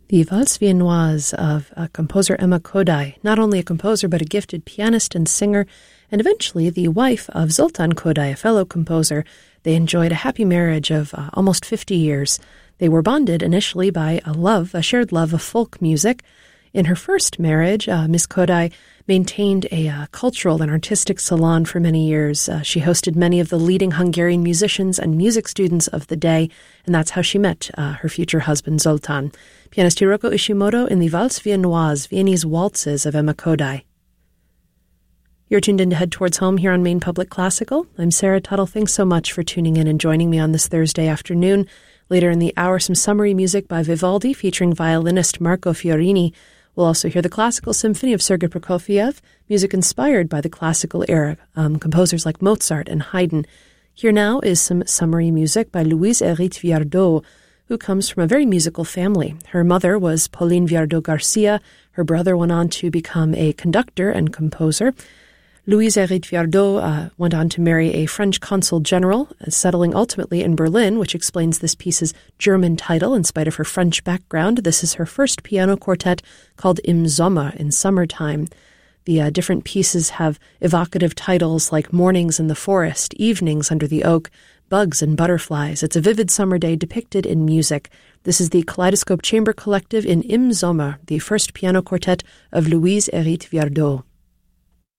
The Valse Viennoise of composer Emma Kodály, not only a composer but a gifted pianist and singer, and eventually the wife of Zoltán Kodály, a fellow composer. They enjoyed a happy marriage of almost 50 years. They were bonded initially by a shared love of folk music. In her first marriage, Miss Kodály maintained a cultural and artistic salon for many years. She hosted many of the leading Hungarian musicians and music students of the day, and that's how she met her future husband, Zoltán. Pianist Hiroko Ishimoto in the Valse Viennoise, Viennese waltzes of Emma Kodály. You're tuned in to Head Towards Home here on Maine Public Classical. I'm Sarah Tuttle. Thanks so much for tuning in and joining me on this Thursday afternoon. Later in the hour, some summary music by Vivaldi featuring violinist Marco Fiorini. We'll also hear the Classical Symphony of Sergei Prokofiev, music inspired by the classical era, composers like Mozart and Haydn. Here now is some summary music by Louise Hérite Viardot, who comes from a very musical family. Her mother was Pauline Viardot Garcia. Her brother went on to become a conductor and composer. Louise Hérite Viardot went on to marry a French consul general, settling ultimately in Berlin, which explains this piece's German title in spite of her French background. This is her first piano quartet called Im Sommer, in summertime. The different pieces have evocative titles like Mornings in the Forest, Evenings under the Oak, Bugs and Butterflies. It's a vivid summer day depicted in music. This is the Kaleidoscope Chamber Collective in Im Sommer, the first piano quartet of Louise Hérite Viardot.